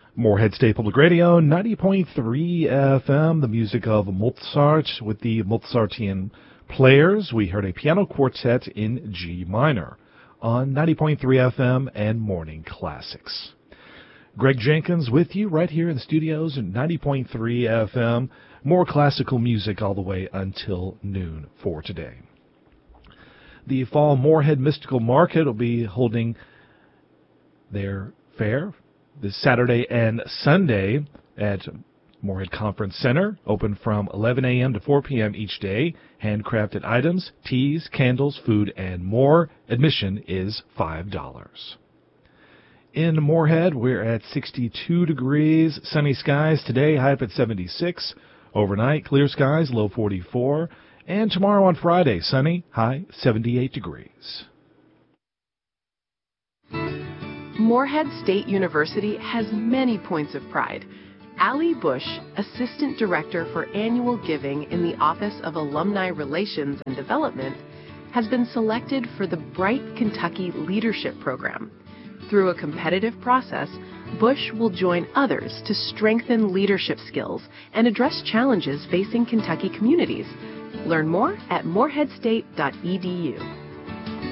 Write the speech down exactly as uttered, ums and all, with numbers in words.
Moorhead State Public Radio, ninety point three F M, the music of Mozart with the Mozartian Players. We heard a piano quartet in G minor on ninety point three F M and Morning Classics. Greg Jenkins with you right here in the studios at ninety point three F M. More classical music all the way until noon for today. The Fall Moorhead Mystical Market will be holding their fair this Saturday and Sunday at Moorhead Conference Center, open from eleven a.m. to four p.m. each day. Handcrafted items, teas, candles, food, and more. Admission is five dollars. In Moorhead, we're at sixty-two degrees, sunny skies today, high up at seventy-six. Overnight, clear skies, low forty-four. And tomorrow on Friday, sunny, high seventy-eight degrees. Moorhead State University has many points of pride. Allie Bush, Assistant Director for Annual Giving in the Office of Alumni Relations and Development, has been selected for the Bright Kentucky Leadership Program. Through a competitive process, Bush will join others to strengthen leadership skills and address challenges facing Kentucky communities. Learn more at moorhead state dot e d u.